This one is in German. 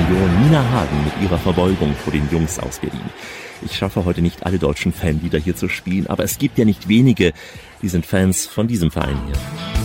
Union, Nina Hagen mit ihrer Verbeugung vor den Jungs aus Berlin. Ich schaffe heute nicht alle deutschen Fanlieder hier zu spielen, aber es gibt ja nicht wenige, die sind Fans von diesem Verein hier.